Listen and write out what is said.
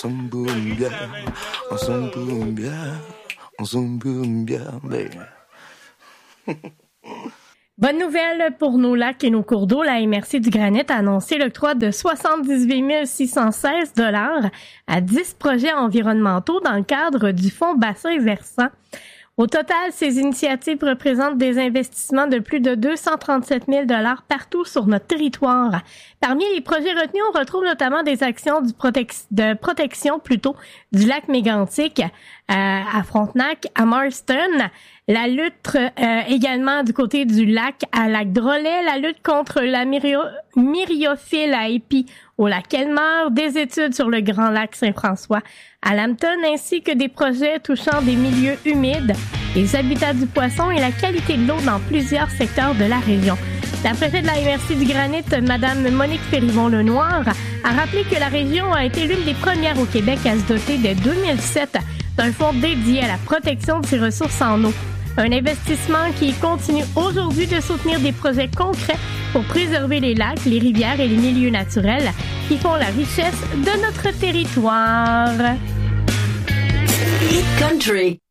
Bonne nouvelle pour nos lacs et nos cours d'eau. La MRC du Granit a annoncé l'octroi de 78 616 $ à 10 projets environnementaux dans le cadre du Fonds bassin versant. Au total, ces initiatives représentent des investissements de plus de 237 000 $ partout sur notre territoire. Parmi les projets retenus, on retrouve notamment des actions de protection du lac Mégantic à Frontenac, à Marston, la lutte également du côté du lac à Lac-Drolet, la lutte contre la myriophile à Épi au lac Elmer, des études sur le Grand Lac Saint-François à Lambton, ainsi que des projets touchant des milieux humides, les habitats du poisson et la qualité de l'eau dans plusieurs secteurs de la région. La préfète de la MRC du Granit, Mme Monique Périvon-Lenoir, a rappelé que la région a été l'une des premières au Québec à se doter dès 2007 d'un fonds dédié à la protection de ses ressources en eau. Un investissement qui continue aujourd'hui de soutenir des projets concrets pour préserver les lacs, les rivières et les milieux naturels qui font la richesse de notre territoire. Hit Country.